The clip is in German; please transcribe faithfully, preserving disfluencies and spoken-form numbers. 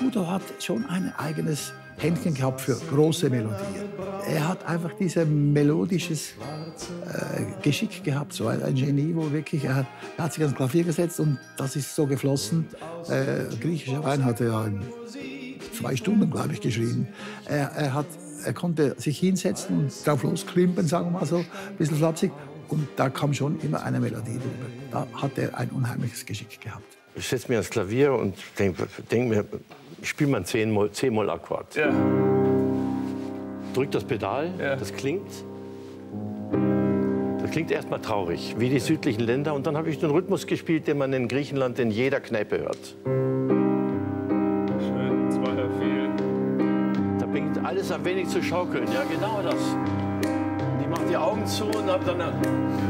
Udo hat schon ein eigenes Händchen gehabt für große Melodien. Er hat einfach dieses melodisches äh, Geschick gehabt, so ein, ein Genie, wo wirklich, er hat, er hat sich ans Klavier gesetzt und das ist so geflossen. Äh, griechischer Wein hat er ja in zwei Stunden, glaube ich, geschrieben. Er, er, hat, er konnte sich hinsetzen und drauf losklimpen, sagen wir mal so, ein bisschen flapsig. Und da kam schon immer eine Melodie drüber. Da hat er ein unheimliches Geschick gehabt. Ich setze mir ans Klavier und denke denk mir, ich spiele mal einen C-Moll-Akkord. Ja. Drück das Pedal, ja. Das klingt. Das klingt erstmal traurig, wie die südlichen Länder. Und dann habe ich den Rhythmus gespielt, den man in Griechenland in jeder Kneipe hört. Schön, zweier viel. Da beginnt alles ein wenig zu schaukeln. Ja, genau das. Und ich mache die Augen zu und habe dann...